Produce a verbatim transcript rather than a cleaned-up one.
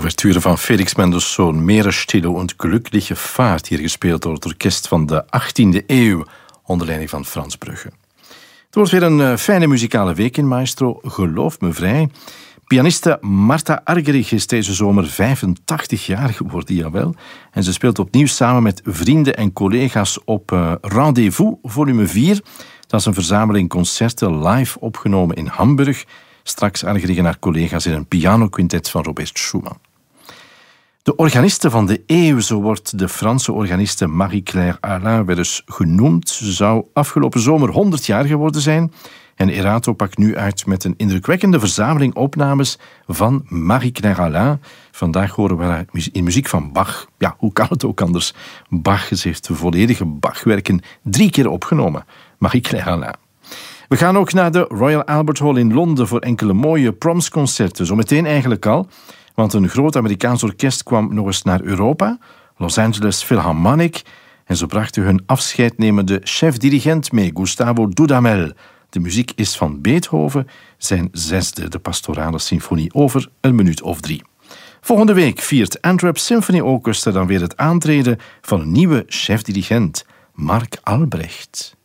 Ouverture van Felix Mendelssohn, Meeresstille und glückliche Fahrt, hier gespeeld door het orkest van de achttiende eeuw, onder leiding van Frans Brugge. Het wordt weer een uh, fijne muzikale week in Maestro, geloof me vrij. Pianiste Marta Argerich is deze zomer vijfentachtig jaar geworden, jawel. En ze speelt opnieuw samen met vrienden en collega's op uh, Rendezvous, volume vier. Dat is een verzameling concerten live opgenomen in Hamburg. Straks Argerich en haar collega's in een pianoquintet van Robert Schumann. De organiste van de eeuw, zo wordt de Franse organiste Marie-Claire Alain wel eens genoemd. Ze zou afgelopen zomer honderd jaar geworden zijn. En Erato pakt nu uit met een indrukwekkende verzameling opnames van Marie-Claire Alain. Vandaag horen we haar in muziek van Bach. Ja, hoe kan het ook anders? Bach, ze heeft de volledige Bachwerken drie keer opgenomen. Marie-Claire Alain. We gaan ook naar de Royal Albert Hall in Londen voor enkele mooie promsconcerten. Zometeen eigenlijk al, want een groot Amerikaans orkest kwam nog eens naar Europa, Los Angeles Philharmonic, en ze brachten hun afscheidnemende chef-dirigent mee, Gustavo Dudamel. De muziek is van Beethoven, zijn zesde, de pastorale symfonie, over een minuut of drie. Volgende week viert Antwerp Symphony Orchestra dan weer het aantreden van een nieuwe chef-dirigent, Marc Albrecht.